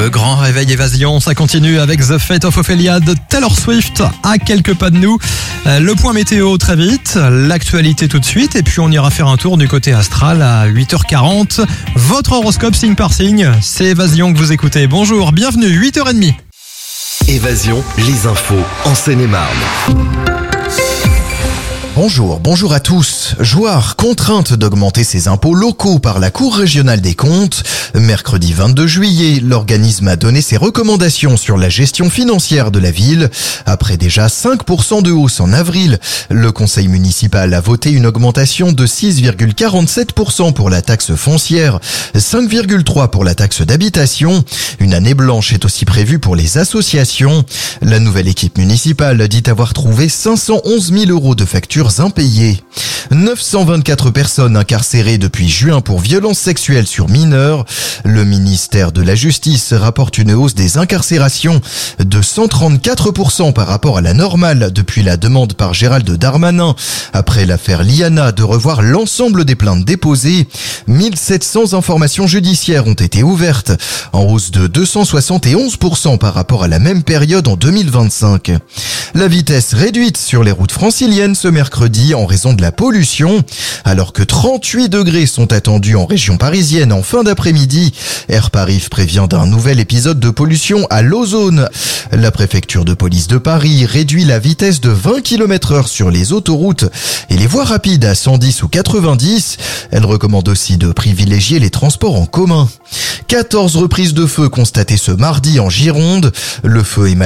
Le grand réveil évasion, ça continue avec The Fate of Ophelia de Taylor Swift à quelques pas de nous. Le point météo très vite, l'actualité tout de suite et puis on ira faire un tour du côté astral à 8h40. Votre horoscope signe par signe, c'est Évasion que vous écoutez. Bonjour, bienvenue, 8h30. Évasion, les infos en Seine-et-Marne. Bonjour à tous. Jouarre contrainte d'augmenter ses impôts locaux par la Cour régionale des comptes. Mercredi 22 juillet, l'organisme a donné ses recommandations sur la gestion financière de la ville. Après déjà 5% de hausse en avril, le conseil municipal a voté une augmentation de 6,47% pour la taxe foncière, 5,3% pour la taxe d'habitation. Une année blanche est aussi prévue pour les associations. La nouvelle équipe municipale dit avoir trouvé 511 000 € de factures impayées. 924 personnes incarcérées depuis juin pour violences sexuelles sur mineurs. Le ministère de la Justice rapporte une hausse des incarcérations de 134% par rapport à la normale depuis la demande par Gérald Darmanin après l'affaire Liana de revoir l'ensemble des plaintes déposées. 1700 informations judiciaires ont été ouvertes, en hausse de 271% par rapport à la même période en 2025. La vitesse réduite sur les routes franciliennes ce mercredi en raison de la pollution. Alors que 38 degrés sont attendus en région parisienne en fin d'après-midi, Air Paris prévient d'un nouvel épisode de pollution à l'ozone. La préfecture de police de Paris réduit la vitesse de 20 km/h sur les autoroutes et les voies rapides à 110 ou 90. Elle recommande aussi de privilégier les transports en commun. 14 reprises de feu constatées ce mardi en Gironde. Le feu est